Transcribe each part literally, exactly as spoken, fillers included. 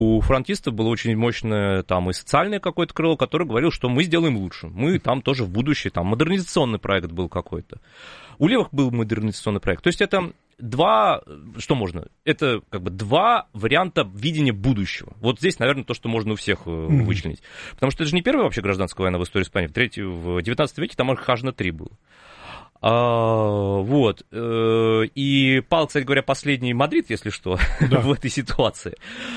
У фронтистов было очень мощное там и социальное какое-то крыло, которое говорило, что мы сделаем лучше. Мы там тоже в будущее, там модернизационный проект был какой-то. У левых был модернизационный проект. То есть это два, что можно? Это как бы два варианта видения будущего. Вот здесь, наверное, то, что можно у всех mm-hmm. вычленить. Потому что это же не первая вообще гражданская война в истории Испании. В, третьей, в девятнадцатом веке там аж на три было. А, вот. И пал, кстати говоря, последний Мадрид, если что, да. в этой ситуации.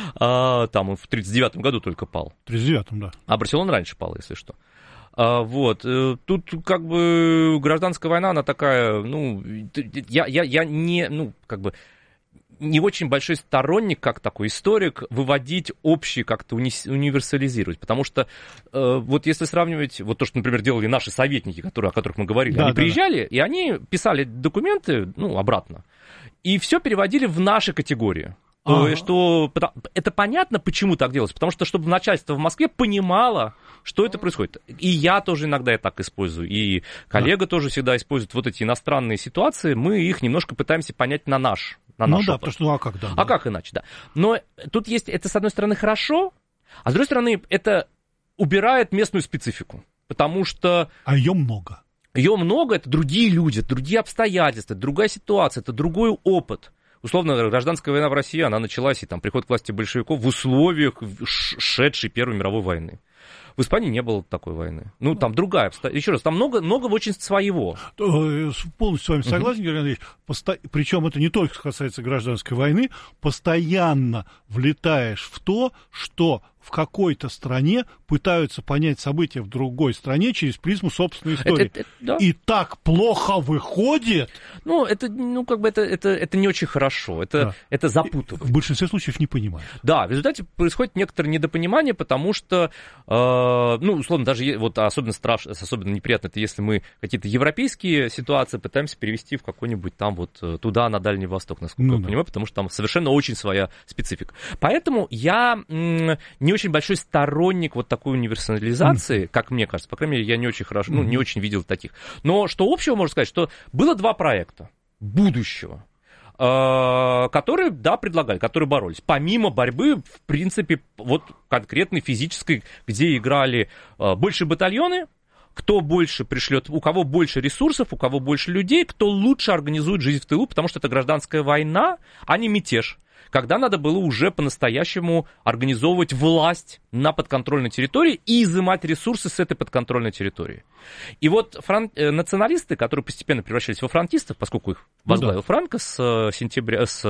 А, там он в тридцать девятом году только пал. В тридцать девятом, да. А Барселона раньше пал, если что. А, вот. Тут как бы гражданская война, она такая, ну, я, я, я не, ну, как бы... не очень большой сторонник, как такой историк, выводить общие, как-то уни- универсализировать. Потому что э, вот если сравнивать, вот то, что, например, делали наши советники, которые, о которых мы говорили, да, они да, приезжали, да. и они писали документы, ну, обратно, и все переводили в наши категории. А-а-а. Что это понятно, почему так делалось, потому что чтобы начальство в Москве понимало, что это происходит. И я тоже иногда я так использую, и коллега да. тоже всегда использует вот эти иностранные ситуации, мы их немножко пытаемся понять на наш. На ну наш да, опыт. потому что, ну а как, да. А да. как иначе, да. Но тут есть, это с одной стороны хорошо, а с другой стороны это убирает местную специфику, потому что... А ее много. Ее много, это другие люди, это другие обстоятельства, это другая ситуация, это другой опыт. Условно, гражданская война в России, она началась, и там приход к власти большевиков в условиях шедшей Первой мировой войны. В Испании не было такой войны. Ну, там другая. Еще раз, там много, много очень своего. Полностью с вами согласен, Георгий Андреевич. Посто... Причем это не только касается гражданской войны. Постоянно влетаешь в то, что в какой-то стране пытаются понять события в другой стране через призму собственной истории. Это, это, да. И так плохо выходит. Ну, это, ну, как бы это, это, это не очень хорошо. Это, да. это запутывает. В большинстве случаев не понимают. Да, в результате происходит некоторое недопонимание, потому что, э, ну, условно, даже вот особенно страшно, особенно неприятно, это если мы какие-то европейские ситуации пытаемся перевести в какой-нибудь там вот туда, на Дальний Восток, насколько ну, я да. понимаю, потому что там совершенно очень своя специфика. Поэтому я м- не очень большой сторонник вот такой универсализации, mm. как мне кажется. По крайней мере, я не очень хорошо, mm. ну, не очень видел таких. Но что общего можно сказать, что было два проекта будущего, которые, да, предлагали, которые боролись. Помимо борьбы, в принципе, вот конкретной физической, где играли больше батальоны, кто больше пришлет, у кого больше ресурсов, у кого больше людей, кто лучше организует жизнь в тылу, потому что это гражданская война, а не мятеж. Когда надо было уже по-настоящему организовывать власть на подконтрольной территории и изымать ресурсы с этой подконтрольной территории. И вот фран... националисты, которые постепенно превращались во фронтистов, поскольку их возглавил ну, да. Франко с, сентября... с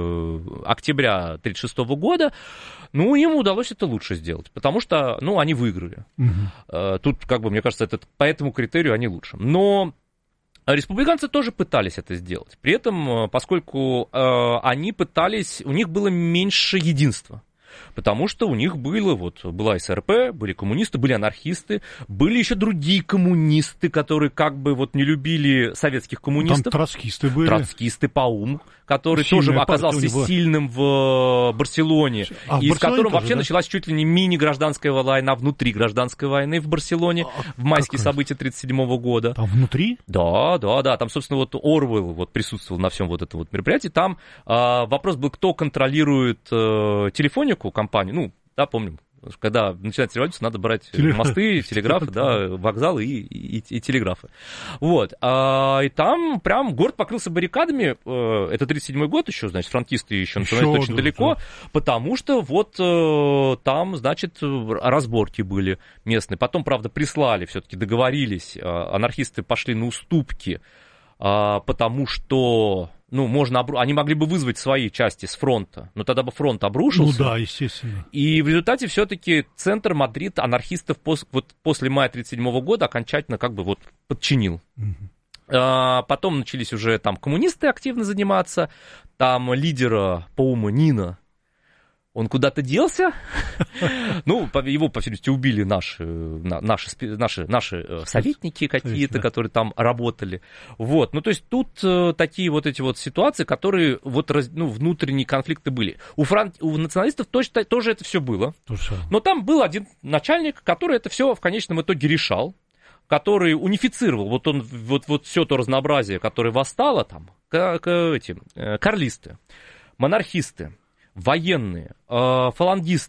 октября тысяча девятьсот тридцать шестого года, ну, им удалось это лучше сделать, потому что, ну, они выиграли. Угу. Тут, как бы, мне кажется, это... по этому критерию они лучше. Но... республиканцы тоже пытались это сделать. При этом, поскольку э, они пытались, у них было меньше единства. Потому что у них было, вот, была эс эр пэ, были коммунисты, были анархисты, были еще другие коммунисты, которые как бы вот не любили советских коммунистов. Там троцкисты были. Троцкисты, Паум, который Сильная тоже оказался сильным в Барселоне, а и в с которым тоже, вообще да? началась чуть ли не мини-гражданская война внутри гражданской войны в Барселоне, а, в майские события тридцать седьмого года. Там внутри? Да, да, да, там, собственно, вот Оруэлл вот присутствовал на всем вот этом вот мероприятии. Там а, вопрос был, кто контролирует а, телефонику, компанию, ну, да, помним, когда начинается революция, надо брать Теле... мосты, телеграфы, да, вокзалы и, и, и телеграфы. Вот. А, и там прям город покрылся баррикадами. Это тридцать седьмой год еще, значит, фронтисты еще националисты очень да, далеко, да. потому что вот там, значит, разборки были местные. Потом, правда, прислали, все-таки договорились, анархисты пошли на уступки, потому что... Ну, можно обру... они могли бы вызвать свои части с фронта, но тогда бы фронт обрушился. Ну да, естественно. И в результате все-таки центр Мадрид анархистов пос... вот после мая тридцать седьмого года окончательно как бы вот подчинил. Угу. А, потом начались уже там коммунисты активно заниматься, там лидера Паума Нина, он куда-то делся, ну, его, по всей видимости, убили наши, наши, наши, наши советники какие-то, которые там работали. Вот, ну, то есть тут такие вот эти вот ситуации, которые вот, ну, внутренние конфликты были. У, фран... у националистов точно, тоже это все было, но там был один начальник, который это все в конечном итоге решал, который унифицировал вот, он, вот, вот все то разнообразие, которое восстало там, как эти карлисты, монархисты, военные, фалангисты,